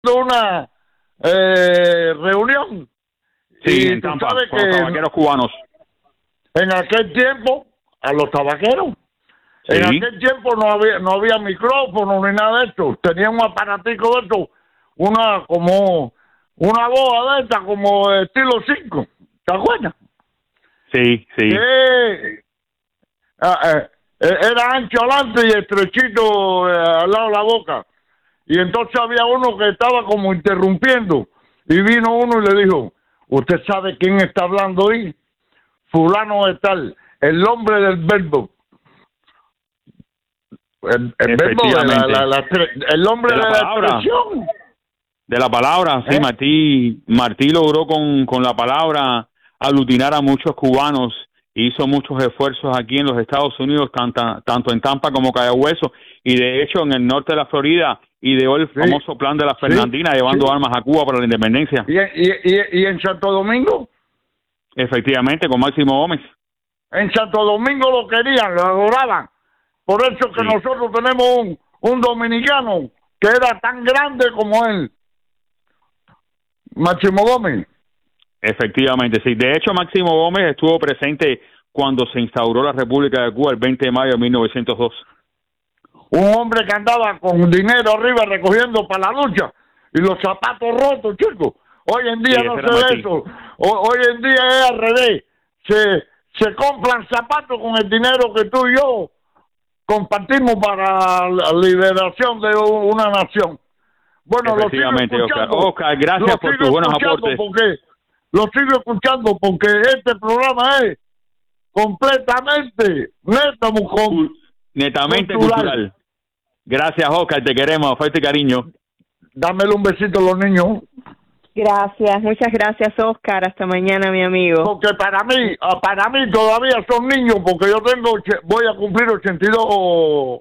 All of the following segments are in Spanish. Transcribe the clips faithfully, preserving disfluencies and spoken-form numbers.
una eh, reunión. Sí, y en tú Tampa, sabes con los que tabaqueros cubanos. en aquel tiempo, a los tabaqueros, Sí. en aquel tiempo no había no había micrófono ni nada de esto. Tenían un aparatico de esto, una como una boa de esta, como estilo cinco. ¿Te acuerdas? Sí, sí. Que ah, eh, eh, era ancho adelante y estrechito eh, al lado de la boca. Y entonces había uno que estaba como interrumpiendo. Y vino uno y le dijo, ¿usted sabe quién está hablando ahí? Fulano de tal, el hombre del verbo. El, el verbo de la, la, la, el hombre de la, de la palabra. expresión. De la palabra, sí, ¿Eh? Martí, Martí logró con, con la palabra aglutinar a muchos cubanos, hizo muchos esfuerzos aquí en los Estados Unidos, tanto, tanto en Tampa como Cayo Hueso, y de hecho en el norte de la Florida ideó el sí, famoso plan de la Fernandina, sí, llevando sí. armas a Cuba para la independencia. ¿Y, y, y, y en Santo Domingo? Efectivamente, con Máximo Gómez. En Santo Domingo lo querían, lo adoraban. Por eso que sí. nosotros tenemos un, un dominicano que era tan grande como él. Máximo Gómez. Efectivamente, sí. De hecho, Máximo Gómez estuvo presente cuando se instauró la República de Cuba el veinte de mayo de mil novecientos dos. Un hombre que andaba con dinero arriba recogiendo para la lucha y los zapatos rotos, chicos. Hoy en día sí, no se ve eso. O, hoy en día es al revés. Se, se compran zapatos con el dinero que tú y yo compartimos para la liberación de una nación. Bueno, lo sigo escuchando. Oscar, Oscar gracias por tus buenos aportes. Porque, lo sigo escuchando porque este programa es completamente neto, con, netamente cultural. cultural. Gracias, Oscar, te queremos, fuerte cariño. Dámele un besito a los niños. Gracias, muchas gracias, Oscar. Hasta mañana, mi amigo. Porque para mí, para mí todavía son niños, porque yo tengo, voy a cumplir ochenta y dos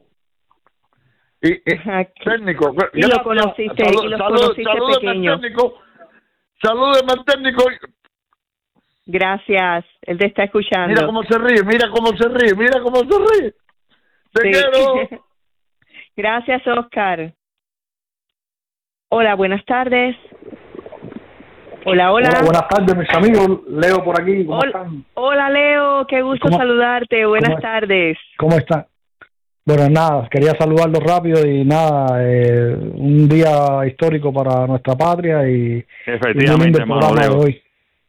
y, y técnico. Y lo conociste, salud, y lo salud, conociste salúdeme pequeño. Al técnico, salúdeme al técnico. Gracias, él te está escuchando. Mira cómo se ríe, mira cómo se ríe, mira cómo se ríe. Te sí. quiero. Gracias, Oscar. Hola, buenas tardes. Hola, hola. Hola, buenas tardes, mis amigos. Leo por aquí. ¿Cómo hola, están? Hola, Leo. Qué gusto ¿Cómo? saludarte. Buenas ¿Cómo tardes. ¿Cómo están? Bueno, nada, quería saludarlos rápido y nada, eh, un día histórico para nuestra patria y, Efectivamente, y muy lindo el hermano, programa Leo. de hoy.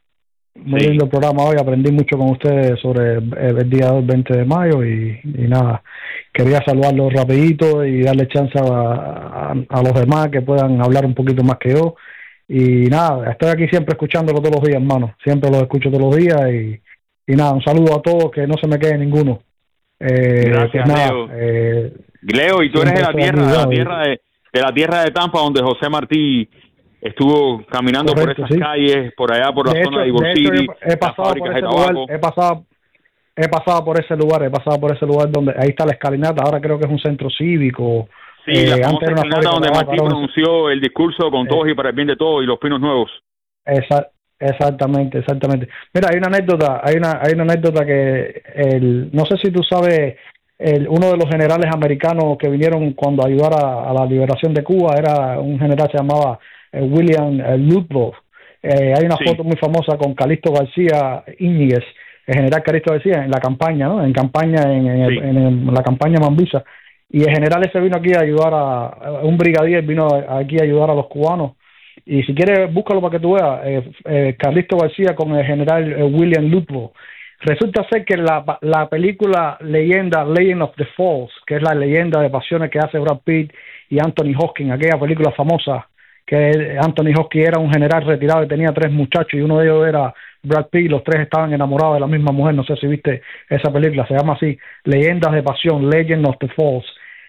Muy sí. lindo el programa hoy, aprendí mucho con ustedes sobre el, el día del veinte de mayo y, y nada, quería saludarlos rapidito y darle chance a, a, a los demás que puedan hablar un poquito más que yo. Y nada, estoy aquí siempre escuchándolo todos los días, hermano. Siempre los escucho todos los días y, y nada, un saludo a todos, que no se me quede ninguno. Eh, Gracias, pues nada, Leo. Eh, Leo, y tú eres de la tierra, de la tierra de, de la tierra de Tampa, donde José Martí estuvo caminando Correcto, por esas sí. calles, por allá, por la de zona hecho, de Ybor City, he, he pasado por ese lugar, he pasado, he pasado por ese lugar, he pasado por ese lugar donde ahí está la escalinata, ahora creo que es un centro cívico. Sí, eh, la famosa escalinata donde Martí pronunció el discurso con eh, todos y para el bien de todos y los pinos nuevos. Esa, exactamente, exactamente. Mira, hay una anécdota, hay una, hay una anécdota que el, no sé si tú sabes, el, uno de los generales americanos que vinieron cuando ayudara a la liberación de Cuba era un general que se llamaba eh, William eh, Ludlow. Eh, hay una sí. foto muy famosa con Calixto García Íñiguez, el general Calixto García, en la campaña, ¿no? En campaña, en, en, sí. en, en la campaña Mambisa. Y el general ese vino aquí a ayudar a, a un brigadier, vino aquí a ayudar a los cubanos. Y si quieres, búscalo para que tú veas, eh, eh, Calixto García con el general eh, William Ludlow. Resulta ser que la, la película Leyenda, Legend of the Falls, que es la leyenda de pasiones que hace Brad Pitt y Anthony Hopkins, aquella película famosa, que Anthony Hopkins era un general retirado y tenía tres muchachos y uno de ellos era Brad Pitt, los tres estaban enamorados de la misma mujer, no sé si viste esa película, se llama así, Leyendas de Pasión, Legend of the Falls.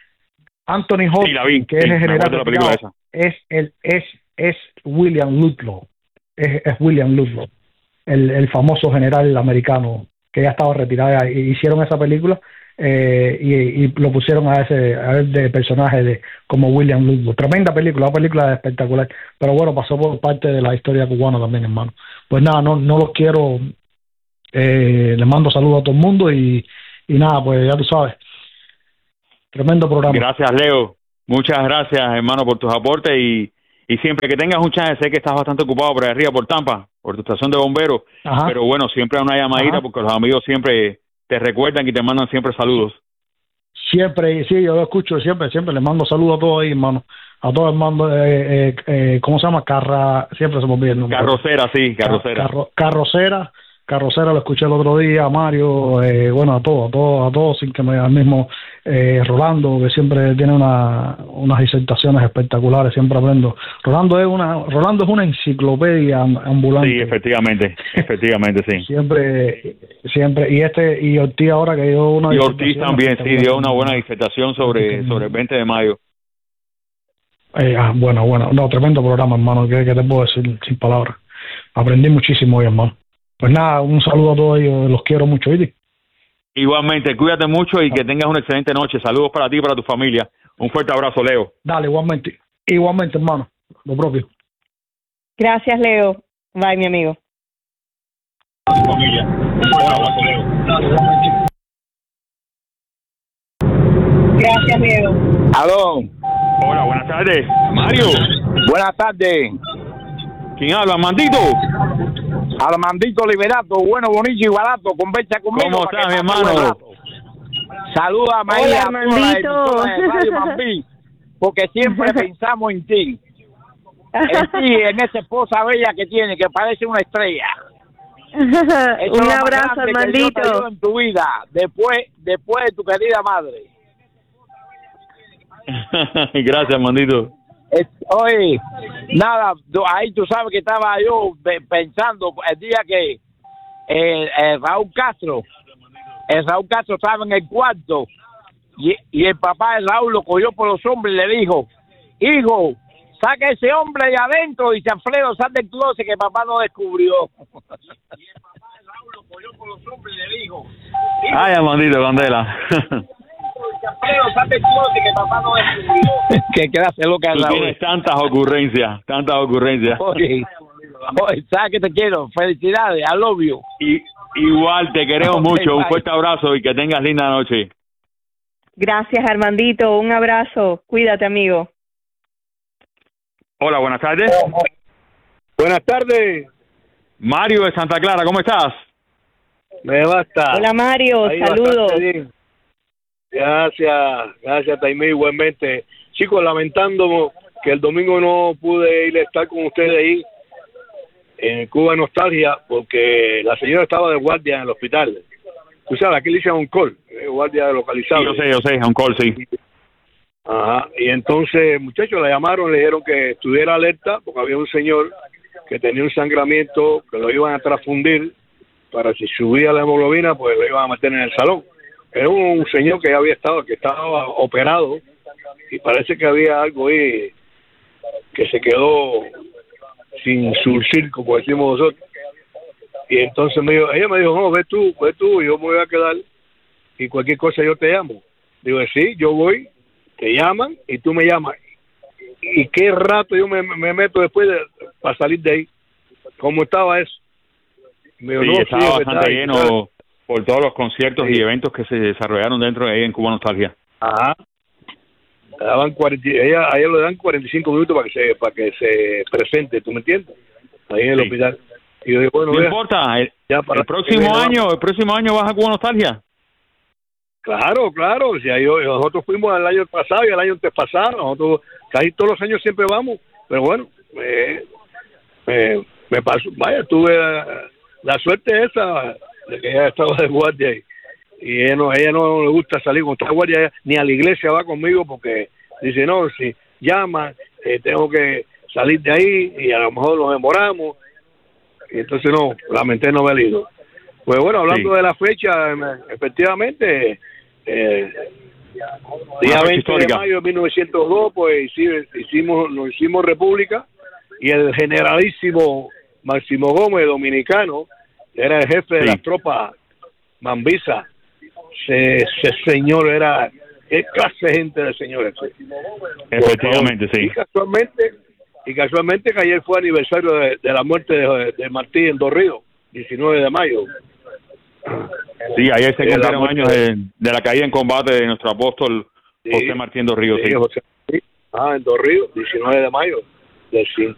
Anthony Hopkins, sí, vi, que sí, es el general retirado, es, el, es, es William Ludlow, es, es William Ludlow. El, el famoso general americano que ya estaba retirado, y hicieron esa película eh, y, y lo pusieron a ese a él de personaje de como William Ludlow. Tremenda película, una película espectacular, pero bueno, pasó por parte de la historia cubana también, hermano. Pues nada, no no los quiero, eh, les mando saludos a todo el mundo y, y nada, pues ya tú sabes, tremendo programa. Gracias, Leo, muchas gracias, hermano, por tus aportes y y siempre que tengas un chance, sé que estás bastante ocupado por ahí arriba, por Tampa, por tu estación de bomberos, Ajá. pero bueno, siempre una llamadita Ajá. porque los amigos siempre te recuerdan y te mandan siempre saludos. Siempre, sí, yo lo escucho siempre, siempre les mando saludos a todos ahí, hermano. A todos mando, eh, eh, eh, ¿cómo se llama? Carra, siempre se me olvida el nombre. Carrocera, sí, Carrocera. Carro, carrocera, Carrocera lo escuché el otro día, a Mario, eh, bueno, a todos, a todos, a todos, sin que me al mismo eh, Rolando, que siempre tiene una, unas disertaciones espectaculares, siempre aprendo. Rolando es una, Rolando es una enciclopedia ambulante. Sí, efectivamente, efectivamente, sí. Siempre, siempre, y este, y Ortiz ahora que dio una Y Ortiz también, sí, dio una buena disertación sobre, sobre el veinte de mayo. Eh, ah, bueno, bueno, no, tremendo programa, hermano, ¿qué, qué te puedo decir sin palabras? Aprendí muchísimo hoy, hermano. Pues nada, un saludo a todos ellos, los quiero mucho, ¿viste? Igualmente, cuídate mucho y que tengas una excelente noche. Saludos para ti y para tu familia. Un fuerte abrazo, Leo. Dale, igualmente, igualmente, hermano, lo propio. Gracias, Leo. Bye, mi amigo. Familia. Gracias, Leo. Aló. Hola, buenas tardes. Mario. Buenas tardes. ¿Quién habla, Armandito? Armandito Liberato, bueno, bonito y barato, conversa conmigo. ¿Cómo estás, mi hermano? Saluda a María, Radio Mambí, porque siempre pensamos en ti. En ti, en esa esposa bella que tiene, que parece una estrella. Un abrazo, Armandito. En tu vida, después, después de tu querida madre. Gracias, Armandito. Oye, nada, ahí tú sabes que estaba yo pensando el día que eh, eh, Raúl Castro, el Raúl Castro estaba en el cuarto y, y el papá de Raúl lo cogió por los hombros y le dijo, hijo, saca ese hombre de adentro, y Alfredo, sal del closet que papá no descubrió. Y el papá de Raúl lo cogió por los hombros y le dijo, ay, Armandito, Candela. Que quedaste loca. Tú tienes tantas ocurrencias, tantas ocurrencias. Oye, oye, ¿sabes que te quiero? Felicidades, I love you. Y, igual, te queremos okay, mucho. Bye. Un fuerte abrazo y que tengas linda noche. Gracias, Armandito. Un abrazo. Cuídate, amigo. Hola, buenas tardes. Oh, oh. Buenas tardes. Mario de Santa Clara, ¿cómo estás? Me basta. Hola, Mario. Ahí saludos. Gracias, gracias, Taimí, igualmente. Chicos, lamentando que el domingo no pude ir a estar con ustedes ahí en Cuba Nostalgia, porque la señora estaba de guardia en el hospital. Tú sabes, aquí le dicen un call, eh, guardia localizado. Sí, yo sé, yo sé, un call, sí. Ajá, y entonces, muchachos, la llamaron, le dijeron que estuviera alerta, porque había un señor que tenía un sangramiento, que lo iban a transfundir, para si subía la hemoglobina, pues lo iban a meter en el salón. Era un señor que ya había estado, que estaba operado, y parece que había algo ahí que se quedó sin surcir, como decimos nosotros. Y entonces me dijo, ella me dijo, no, ve tú, ve tú, yo me voy a quedar, y cualquier cosa yo te llamo. Digo, sí, yo voy, te llaman, y tú me llamas. Y qué rato yo me, me meto después de, para salir de ahí. ¿Cómo estaba eso? Me dijo, sí, no, estaba sí, bastante verdad, lleno. Verdad. Por todos los conciertos sí. y eventos que se desarrollaron dentro de ahí en Cuba Nostalgia. Ajá. Daban cuarenta, ella, a ella le dan cuarenta y cinco minutos para que se para que se presente, ¿tú me entiendes? Ahí en el sí. hospital. Y yo digo, bueno, no vea, importa, el, ya para el próximo año, el próximo año vas a Cuba Nostalgia. Claro, claro, o sea, yo, nosotros fuimos el año pasado y el año antes pasado, nosotros casi todos los años siempre vamos, pero bueno, me, me, me pasó, vaya, tuve la, la suerte esa de que ella estaba de guardia y, y ella, no, ella no le gusta salir con esta guardia, ella, ni a la iglesia va conmigo porque dice, no, si llama, eh, tengo que salir de ahí y a lo mejor nos demoramos, y entonces no, lamenté no haber ido. Pues bueno, hablando sí. de la fecha, efectivamente, eh, día veinte de mayo de mil novecientos dos, pues hicimos, nos hicimos república, y el generalísimo Máximo Gómez, dominicano, era el jefe de sí. las tropas Mambisa. Ese señor era, qué clase de gente de señor ese. Efectivamente, sí. Y casualmente, y casualmente que ayer fue aniversario de, de la muerte de, de Martí en Dos Ríos, diecinueve de mayo. Sí, ayer se cumplieron años de, de la caída en combate de nuestro apóstol sí, José Martí en Dos Ríos. Sí, sí. José, sí. Ah, en Dos Ríos, diecinueve de mayo. decir.